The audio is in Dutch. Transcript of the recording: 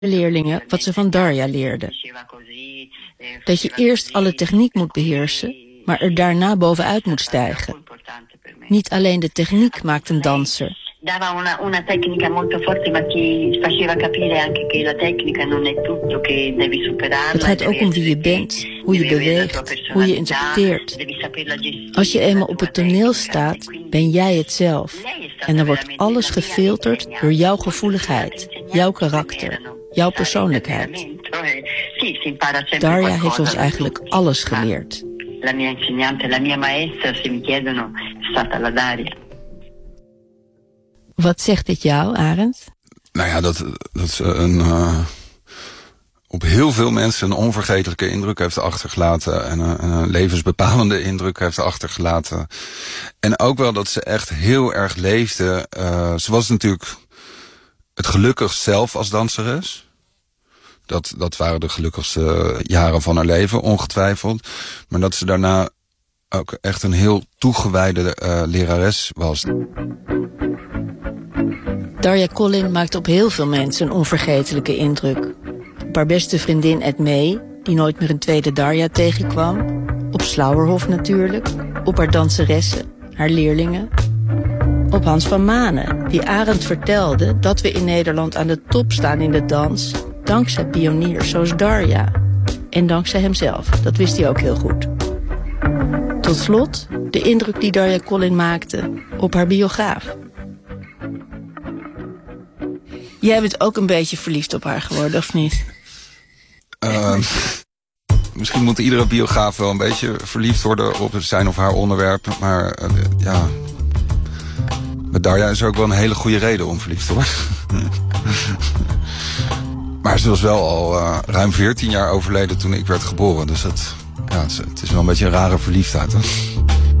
leerlingen wat ze van Darja leerden. Dat je eerst alle techniek moet beheersen, maar er daarna bovenuit moet stijgen. Niet alleen de techniek maakt een danser. Dava una tecnica molto forte, ma ti faceva capire anche che la tecnica non è tutto, che devi superarla. Het gaat ook om wie je bent, hoe je beweegt, hoe je interpreteert. Als je eenmaal op het toneel staat, ben jij het zelf. En dan wordt alles gefilterd door jouw gevoeligheid, jouw karakter, jouw persoonlijkheid. Darja heeft ons eigenlijk alles geleerd. La mia insegnante, la mia maestra, se mi chiedono, è stata la Darja. Wat zegt dit jou, Arend? Nou ja, dat op heel veel mensen een onvergetelijke indruk heeft achtergelaten. En een levensbepalende indruk heeft achtergelaten. En ook wel dat ze echt heel erg leefde. Ze was natuurlijk het gelukkigst zelf als danseres. Dat waren de gelukkigste jaren van haar leven, ongetwijfeld. Maar dat ze daarna ook echt een heel toegewijde lerares was. Darja Collin maakte op heel veel mensen een onvergetelijke indruk. Op haar beste vriendin Edmee, die nooit meer een tweede Darja tegenkwam. Op Slauerhoff natuurlijk. Op haar danseressen, haar leerlingen. Op Hans van Manen, die Arend vertelde dat we in Nederland aan de top staan in de dans, dankzij pioniers zoals Darja. En dankzij hemzelf, dat wist hij ook heel goed. Tot slot de indruk die Darja Collin maakte op haar biograaf. Jij bent ook een beetje verliefd op haar geworden, of niet? Misschien moet iedere biograaf wel een beetje verliefd worden op zijn of haar onderwerp. Maar ja, met Darja is er ook wel een hele goede reden om verliefd te worden. Maar ze was wel al ruim 14 jaar overleden toen ik werd geboren. Dus het is wel een beetje een rare verliefdheid, hè?